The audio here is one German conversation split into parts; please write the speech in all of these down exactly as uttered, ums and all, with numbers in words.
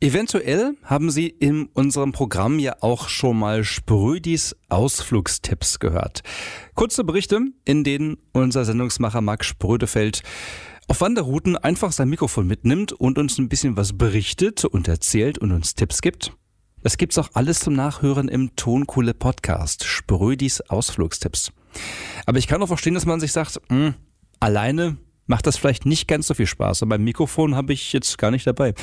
Eventuell haben Sie in unserem Programm ja auch schon mal Sprödis Ausflugstipps gehört. Kurze Berichte, in denen unser Sendungsmacher Marc Sprödefeld auf Wanderrouten einfach sein Mikrofon mitnimmt und uns ein bisschen was berichtet und erzählt und uns Tipps gibt. Das gibt's auch alles zum Nachhören im Tonkohle Podcast, Sprödis Ausflugstipps. Aber ich kann auch verstehen, dass man sich sagt, mh, alleine macht das vielleicht nicht ganz so viel Spaß. Und beim Mikrofon habe ich jetzt gar nicht dabei.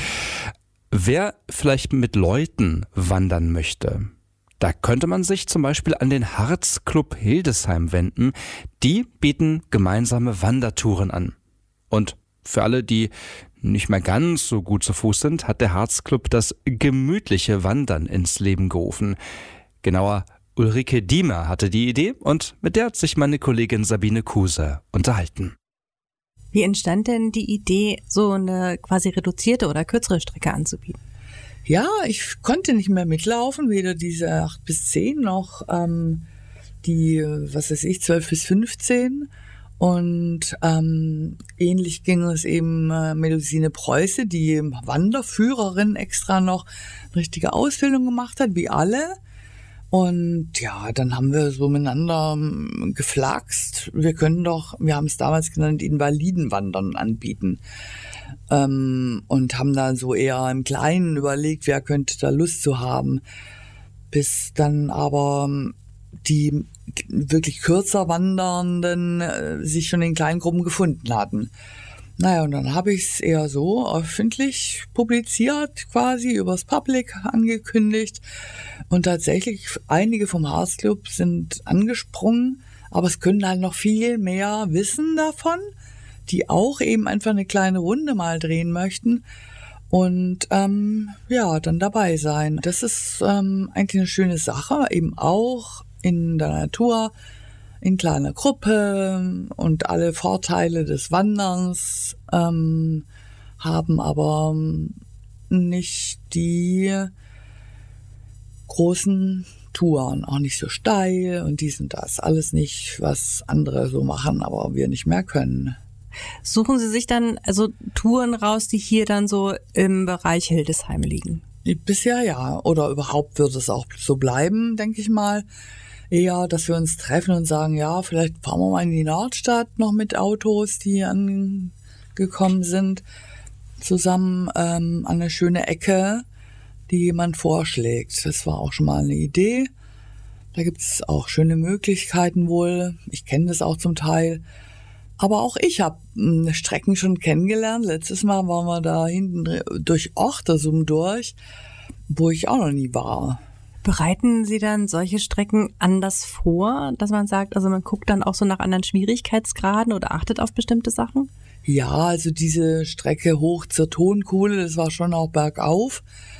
Wer vielleicht mit Leuten wandern möchte, da könnte man sich zum Beispiel an den Harzclub Hildesheim wenden. Die bieten gemeinsame Wandertouren an. Und für alle, die nicht mehr ganz so gut zu Fuß sind, hat der Harzclub das gemütliche Wandern ins Leben gerufen. Genauer, Ulrike Diemer hatte die Idee und mit der hat sich meine Kollegin Sabine Kuse unterhalten. Wie entstand denn die Idee, so eine quasi reduzierte oder kürzere Strecke anzubieten? Ja, ich konnte nicht mehr mitlaufen, weder diese acht bis zehn noch ähm, die, was weiß ich, zwölf bis fünfzehn. Und ähm, ähnlich ging es eben äh, Melusine Preuße, die Wanderführerin extra noch eine richtige Ausbildung gemacht hat, wie alle. Und ja, dann haben wir so miteinander geflaxt. Wir können doch, wir haben es damals genannt, Invalidenwandern anbieten. Ähm, und haben dann so eher im Kleinen überlegt, wer könnte da Lust zu haben. Bis dann aber die wirklich kürzer Wandernden äh, sich schon in kleinen Gruppen gefunden hatten. Naja, und dann habe ich es eher so öffentlich publiziert, quasi übers Public angekündigt. Und tatsächlich, einige vom Harzclub sind angesprungen, aber es können halt noch viel mehr wissen davon, die auch eben einfach eine kleine Runde mal drehen möchten und ähm, ja, dann dabei sein. Das ist ähm, eigentlich eine schöne Sache, eben auch in der Natur, in kleiner Gruppe und alle Vorteile des Wanderns ähm, haben aber nicht die großen Touren, auch nicht so steil und dies und das. Alles nicht, was andere so machen, aber wir nicht mehr können. Suchen Sie sich dann also Touren raus, die hier dann so im Bereich Hildesheim liegen? Bisher ja. Oder überhaupt wird es auch so bleiben, denke ich mal. Eher, dass wir uns treffen und sagen, ja, vielleicht fahren wir mal in die Nordstadt noch mit Autos, die angekommen sind, zusammen ähm, an eine schöne Ecke, die jemand vorschlägt. Das war auch schon mal eine Idee. Da gibt es auch schöne Möglichkeiten wohl. Ich kenne das auch zum Teil. Aber auch ich habe Strecken schon kennengelernt. Letztes Mal waren wir da hinten durch Ochtersum durch, wo ich auch noch nie war. Bereiten Sie dann solche Strecken anders vor, dass man sagt, also man guckt dann auch so nach anderen Schwierigkeitsgraden oder achtet auf bestimmte Sachen? Ja, also diese Strecke hoch zur Tonkuhle, das war schon auch bergauf.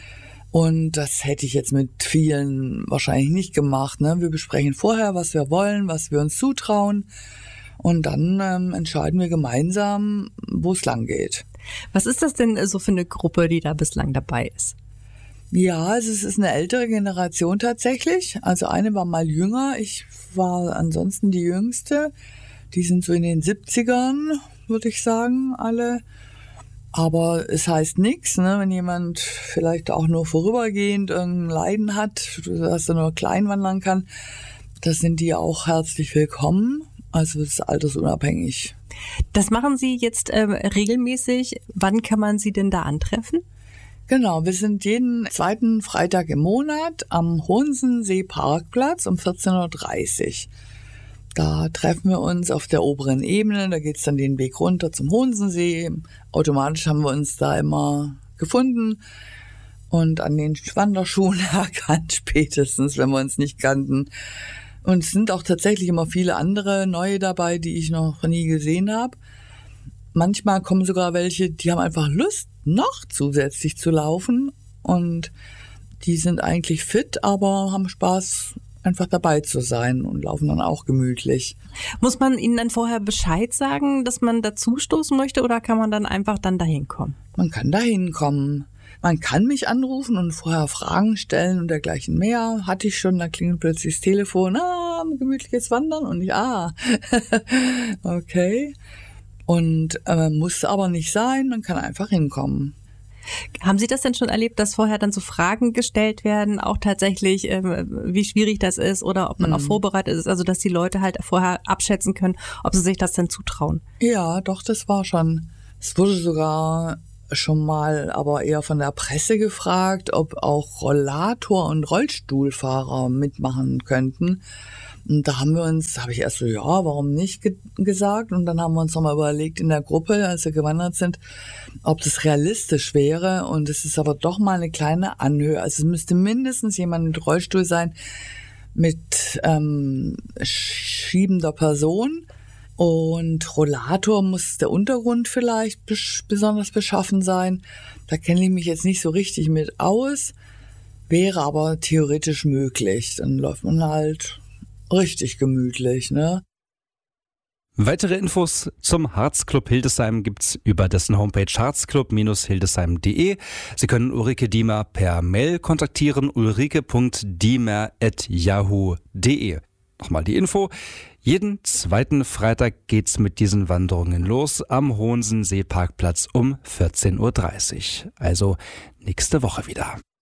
Und das hätte ich jetzt mit vielen wahrscheinlich nicht gemacht. Ne? Wir besprechen vorher, was wir wollen, was wir uns zutrauen. Und dann ähm, entscheiden wir gemeinsam, wo es lang geht. Was ist das denn so für eine Gruppe, die da bislang dabei ist? Ja, also es ist eine ältere Generation tatsächlich. Also eine war mal jünger, ich war ansonsten die Jüngste. Die sind so in den siebzigern, würde ich sagen, alle. Aber es heißt nichts, ne? Wenn jemand vielleicht auch nur vorübergehend irgendein Leiden hat, dass er nur klein wandern kann, da sind die auch herzlich willkommen. Also es ist altersunabhängig. Das machen Sie jetzt äh, regelmäßig. Wann kann man Sie denn da antreffen? Genau, wir sind jeden zweiten Freitag im Monat am Hohensensee Parkplatz um vierzehn Uhr dreißig. Da treffen wir uns auf der oberen Ebene, da geht's dann den Weg runter zum Hohensensee. Automatisch haben wir uns da immer gefunden und an den Wanderschuhen erkannt, spätestens, wenn wir uns nicht kannten. Und es sind auch tatsächlich immer viele andere neue dabei, die ich noch nie gesehen habe. Manchmal kommen sogar welche, die haben einfach Lust, noch zusätzlich zu laufen. Und die sind eigentlich fit, aber haben Spaß, einfach dabei zu sein und laufen dann auch gemütlich. Muss man ihnen dann vorher Bescheid sagen, dass man dazustoßen möchte, oder kann man dann einfach dann dahin kommen? Man kann dahin kommen. Man kann mich anrufen und vorher Fragen stellen und dergleichen mehr. Hatte ich schon, da klingelt plötzlich das Telefon, ah, gemütliches Wandern und ich, ah, okay. Und äh, muss aber nicht sein, man kann einfach hinkommen. Haben Sie das denn schon erlebt, dass vorher dann so Fragen gestellt werden, auch tatsächlich, ähm, wie schwierig das ist oder ob man mhm. auch vorbereitet ist, also dass die Leute halt vorher abschätzen können, ob sie sich das denn zutrauen? Ja, doch, das war schon. Es wurde sogar schon mal, aber eher von der Presse gefragt, ob auch Rollator- und Rollstuhlfahrer mitmachen könnten. Und da haben wir uns, habe ich erst so, ja, warum nicht ge- gesagt. Und dann haben wir uns nochmal überlegt in der Gruppe, als wir gewandert sind, ob das realistisch wäre. Und es ist aber doch mal eine kleine Anhöhe. Also es müsste mindestens jemand mit Rollstuhl sein, mit ähm, schiebender Person. Und Rollator muss der Untergrund vielleicht besch- besonders beschaffen sein. Da kenne ich mich jetzt nicht so richtig mit aus. Wäre aber theoretisch möglich. Dann läuft man halt richtig gemütlich, ne? Weitere Infos zum Harzclub Hildesheim gibt's über dessen Homepage harzclub Bindestrich hildesheim punkt de. Sie können Ulrike Diemer per Mail kontaktieren, ulrike punkt diemer at yahoo punkt de. Nochmal die Info. Jeden zweiten Freitag geht's mit diesen Wanderungen los am Hohensen Seeparkplatz um vierzehn Uhr dreißig. Also nächste Woche wieder.